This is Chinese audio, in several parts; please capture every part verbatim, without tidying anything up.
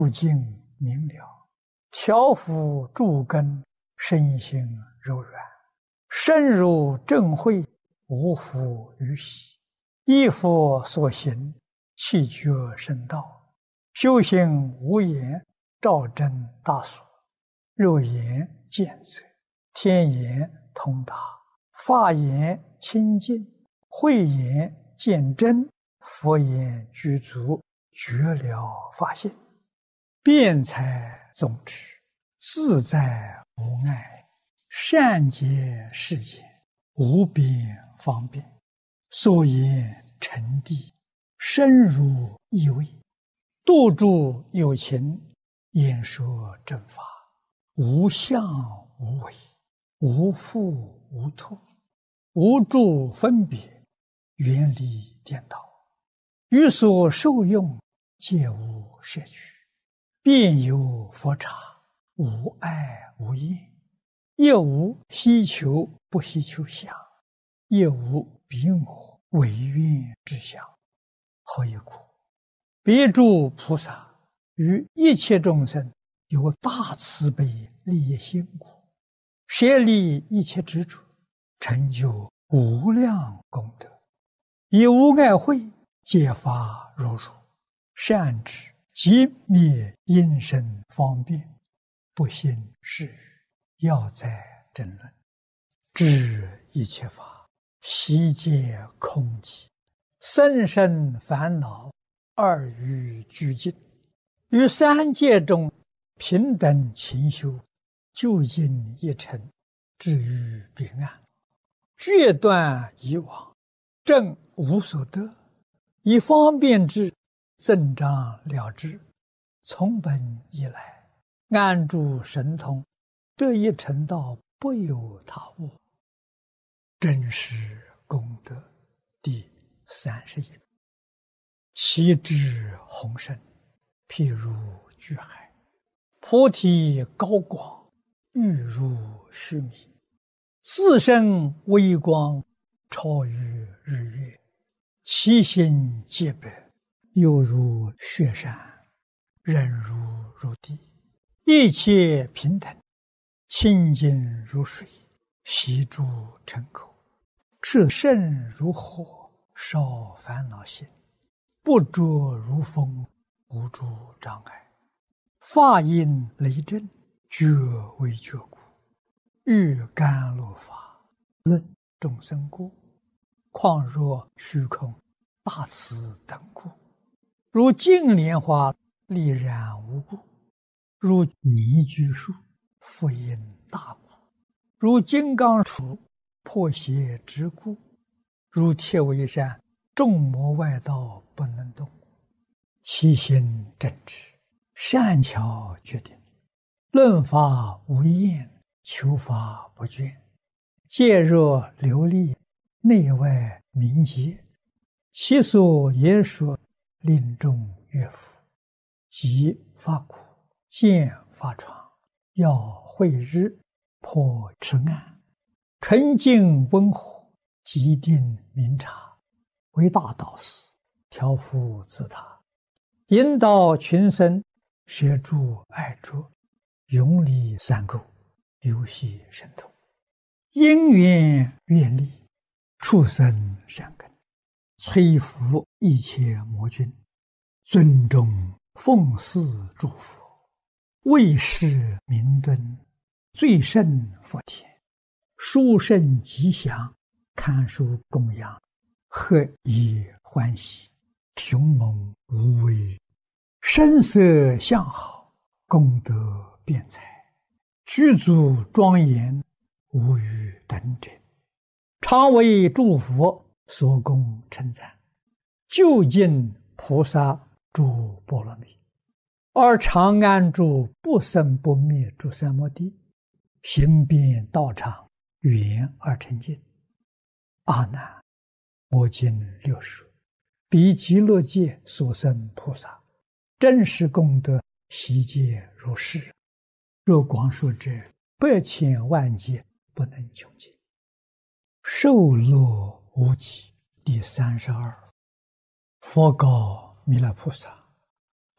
不净明了，调伏诸根，身心柔软，深入正慧，无复于喜。依佛所行，气觉深道，修行无言，照真大所。肉眼见则，天眼通达，法眼清净，慧眼见真，佛眼具足，觉了法性，辩才宗旨，自在无碍，善解世间，无边方便，所言沉地，深入意味，度诸有情，演说正法，无相无为，无复无脱，无住分别，远离颠倒，于所受用，皆无摄取，遍有佛刹，无碍无厌，亦无希求不希求相，亦无彼我唯愿之相。何以故？彼诸菩萨于一切众生有大慈悲利益心故，舍离一切执着，成就无量功德，以无碍慧揭发如如，善知即灭因身方便，不信是语，要在争论，知一切法悉皆空寂，生生烦恼二于俱尽，于三界中平等勤修，究竟一尘，至于彼岸，决断以往，正无所得，以方便之，增长了之，从本以来，安住神通，得一成道，不有他物。真实功德第三十一。其智宏深，譬如巨海，菩提高广，欲如须弥，自身微光，超于日月，其心洁白，犹如雪山，忍如如地，一切平等，清净如水，悉诸尘垢，炽盛如火，烧烦恼心，不着如风，无诸障碍，法音雷震，觉为觉故，欲甘露法，论众生故，况若虚空大慈等故，如净莲花丽然无故，如泥居树复因大故，如金刚杵破邪之故，如铁围山众魔外道不能动，其心正直，善巧决定，论法无厌，求法不倦，戒若流利，内外明洁，其所言说，令众悦服，即发苦，见发疮，要慧日，破痴暗，纯净温和，极定明察，为大导师，调伏自他，引导群生，摄诸爱着，永离三垢，游戏神通，因缘愿力，畜生善根，摧伏一切魔君，尊重奉祀诸佛，为世明敦，最胜佛田，殊胜吉祥，堪受供养，何以欢喜，雄猛无畏，声色相好，功德辩才，具足庄严，无与等者，常为诸佛所供称赞，究竟菩萨诸波罗蜜，而常安住不生不灭诸三摩地，行遍道场，圆而成净。阿难，我今略说，彼极乐界所生菩萨，真实功德悉皆如是，若广说者，百千万劫不能穷尽。受乐无极第三十二。佛告弥勒菩萨：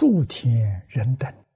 诸天人等